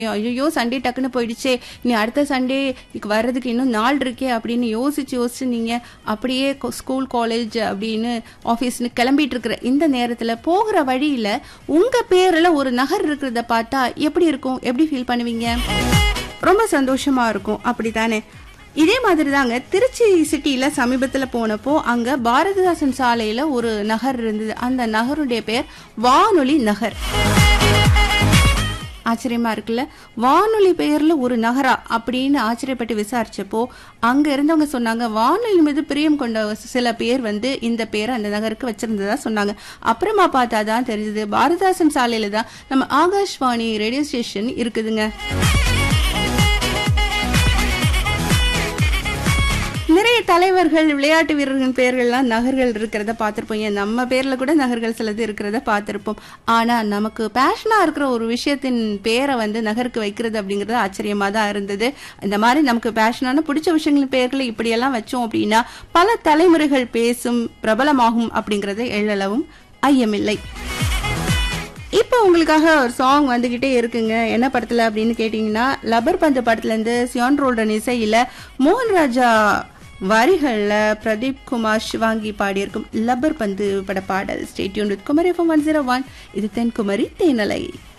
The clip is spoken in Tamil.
ஐயோ சண்டே டக்குன்னு போயிடுச்சே, இனி அடுத்த சண்டே வர்றதுக்கு இன்னும் நாள் இருக்கே அப்படின்னு யோசிச்சு நீங்க அப்படியே ஸ்கூல் காலேஜ் அப்படின்னு ஆஃபீஸ்னு கிளம்பிட்டு இருக்கிற இந்த நேரத்துல போகிற வழியில உங்க பேர்ல ஒரு நகர் இருக்கிறத பார்த்தா எப்படி இருக்கும்? எப்படி ஃபீல் பண்ணுவீங்க? ரொம்ப சந்தோஷமா இருக்கும், அப்படித்தானே? இதே மாதிரி தாங்க திருச்சி சிட்டியில சமீபத்துல போனப்போ அங்க பாரதிதாசன் சாலையில ஒரு நகர் இருந்தது. அந்த நகருடைய பேர் வானொலி நகர். ஆச்சரியமா இருக்குல்ல, வானொலி பெயர்ல ஒரு நகரா அப்படின்னு ஆச்சரியப்பட்டு விசாரிச்சப்போ அங்க இருந்தவங்க சொன்னாங்க, வானொலி மீது பிரியம் கொண்ட சில பேர் இந்த பேரை அந்த நகருக்கு வச்சிருந்ததா சொன்னாங்க. அப்புறமா பார்த்தாதான் தெரிஞ்சது பாரதிதாசன் சாலையில தான் நம்ம ஆகாஷ்வாணி ரேடியோ ஸ்டேஷன் இருக்குதுங்க. நிறைய தலைவர்கள், விளையாட்டு வீரர்கள் பெயர்கள்லாம் நகர்கள் இருக்கிறத பார்த்திருப்போம். நம்ம பேர்ல கூட நகர்கள் சிலது இருக்கிறத பார்த்திருப்போம். ஆனா நமக்கு பேஷனா இருக்கிற ஒரு விஷயத்தின் பேரை நகருக்கு வைக்கிறது அப்படிங்கிறது ஆச்சரியமா தான் இருந்தது. இந்த மாதிரி நமக்கு பேஷனான பிடிச்ச விஷயங்களின் பெயர்களை இப்படியெல்லாம் வச்சோம் அப்படின்னா பல தலைமுறைகள் பேசும், பிரபலமாகும் அப்படிங்கறது எள்ளளவும் ஐயமில்லை. இப்போ உங்களுக்காக ஒரு சாங் வந்துகிட்டே இருக்குங்க. என்ன படத்துல அப்படின்னு கேட்டீங்கன்னா, லப்பர் பந்து படத்துல இருந்து சியான் ரோல்டன் இசையில மோகன்ராஜா வரிகள்ல பிரதீப் குமார் சிவாங்கி பாடியிருக்கும் லப்பர் பந்து பட பாடல். Stay tuned with Kumari FM 101. இது தென்குமரி தேனலை.